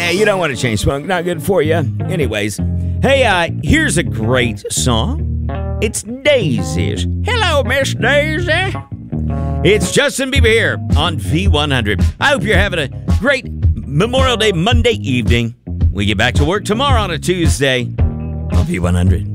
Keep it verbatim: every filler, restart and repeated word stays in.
Yeah, you don't want to chain smoke. Not good for you. Anyways, hey, uh, here's a great song. It's Daisy's. Hello, Miss Daisy. It's Justin Bieber here on V one hundred. I hope you're having a great Memorial Day Monday evening. We get back to work tomorrow on a Tuesday on V one hundred.